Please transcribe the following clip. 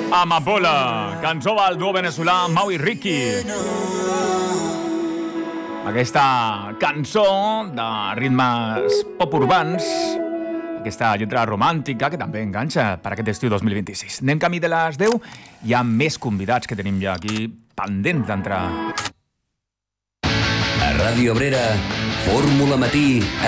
Amapola, cançó del duo veneçolà Mau i Ricky. Aquesta cançó de ritmes pop urbans, aquesta lletra romàntica que també enganxa per aquest estiu 2026. Anem camí de les 10, hi ha més convidats que tenim ja aquí pendents d'entrar. A Ràdio Obrera, Fórmula Matí,